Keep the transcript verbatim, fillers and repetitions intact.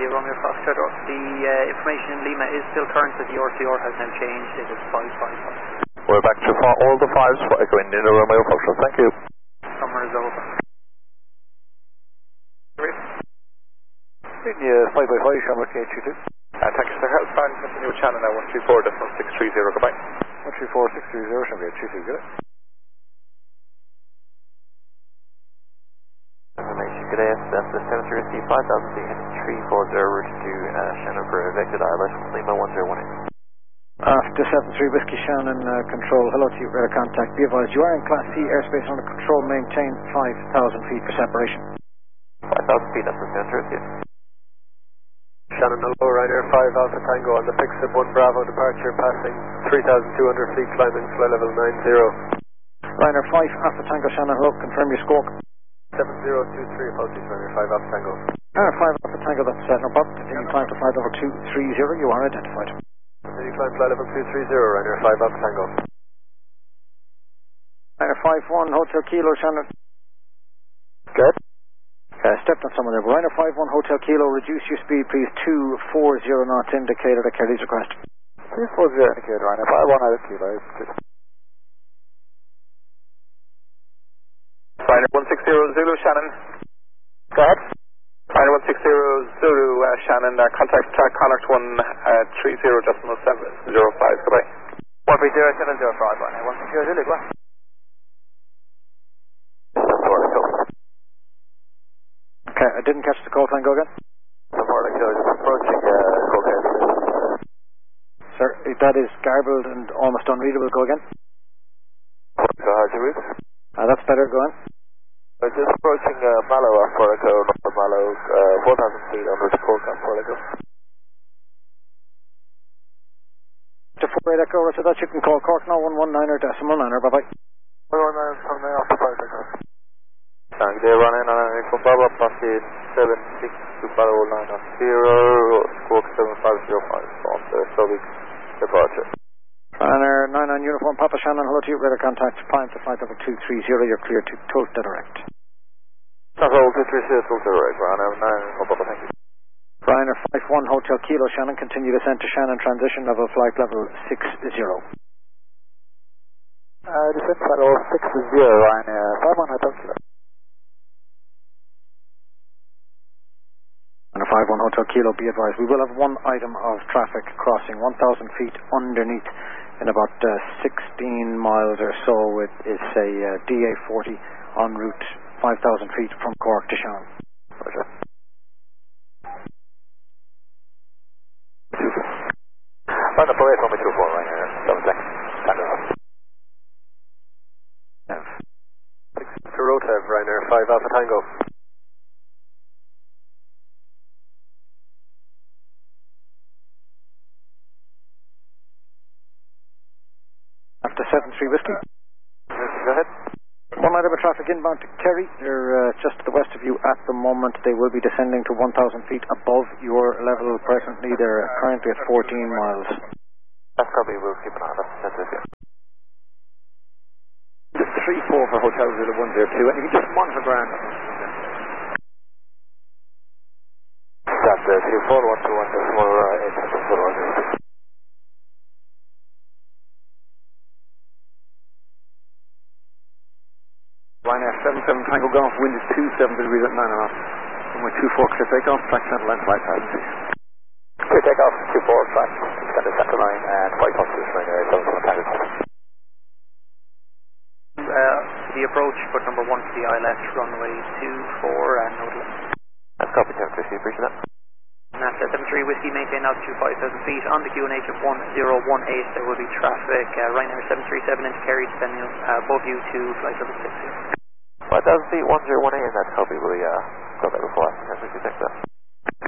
India Romeo Foxtrot. The uh, information in Lima is still current, but the R C R has now changed. It is five five five. We're back to fi all the fives for Echo India Romeo Foxtrot. Thank you. Summer is over. India five by five, Shamrock K two two. Uh, thank you, sir. Health Fan, continue with channel now one three four, decimal six three zero, goodbye. one three four, six three zero, Shamrock K two two, good. Information, good day, that's the seven three C five thousand feet, three four zero, route to uh, Shannon for evicted I L S, Lima one zero one eight. After seven three Whiskey Shannon, uh, control, hello to you, radar contact, be advised, you are in Class C airspace under control, maintain five thousand feet for separation. five thousand feet, that's the seven three C. Shannon, hello, Ryder five Alpha Tango on the Pixel one Bravo departure, passing three thousand two hundred feet, climbing flight level nine zero. Ryder five Alpha Tango Shannon, hello, confirm your score. seven zero two three, apologies, Ryder five Alpha Tango. Ryder five Alpha Tango, that's uh, no problem, continue climb to flight level two three zero, you are identified. Continue climb flight level two three zero, Ryder five Alpha Tango. Ryder five one Hotel Kilo Shannon. Good. Uh, stepped on someone there. Ryder five one Hotel Kilo, reduce your speed please, two four zero knots indicated at Kelly's request. two four zero indicated, Ryder five one out of Kilo. Ryder one six zero Zulu Shannon. Go ahead. Ryder one six zero Zulu uh, Shannon, uh, contact track Connacht one three zero decimal seven zero five, goodbye. one three zero seven zero five, one six zero Zulu, goodbye. Okay, I didn't catch the call, can I go again? Support like just approaching uh, Cocaine. Sir, that is garbled and almost unreadable, go again? So how's your route? Uh, that's better, go on. We're just approaching uh, Mallow or Forico, number Mallow, uh, four thousand feet under the Cork on Forico. To four eight Echo, so that you can call Cork now one one nine or decimal nine, bye bye. one one nine, from there off the Forico. Thank you, running on a from Baba, passing seven six to Barrow nine on zero, Cork seven five zero five on the Sovic departure. Runner nine nine Uniform Papa Shannon, hello to you, radar contact, climb to flight level two three zero, you're clear to Toast direct. Control two three zero, Toast direct, Runner nine nine Papa, thank you. Ryder five one Hotel Kilo Shannon, continue descent to Shannon, transition level flight level six zero. Uh, descent flight level six zero, Ryder five one Hotel Kilo. Ryder five one Hotel Kilo, be advised, we will have one item of traffic crossing one thousand feet underneath in about uh, sixteen miles or so. It is a uh, D A forty en route five thousand feet from Cork to Shannon. Roger. On the parade, one two four, right here. Double check. six to Rotev, Ryder five Alpha Tango. After seven three Whiskey. Go ahead. One item of traffic inbound to Kerry. They're uh, just to the west of you at the moment. They will be descending to one thousand feet above your level presently. They're currently at fourteen miles. That's probably, we'll keep an eye on that. That's it, yeah. Just three four for Hotel Zulu one zero two, and you can just monitor ground. That's uh, three four one two one decimal eight four one zero two. Ryanair seven seven Tango Golf, wind is two seven degrees at nine and a half. Runway two four clear takeoff, track center line five thousand feet. Clear takeoff, two four, track center center line, and five positive Ryanair seven seven Tango Golf. Uh, the approach, put number one to the I L S, runway two four, and no delay. That's copy, seven three C, appreciate that. And after seven three Whiskey, maintain altitude five thousand feet. On the Q N H of one zero one eight, there will be traffic. Uh, Ryanair seven three seven into Kerry, descending uh, above you to flight level six zero. five thousand feet, one zero one eight, and that's copy, we uh, got that before, I think that's what you think that.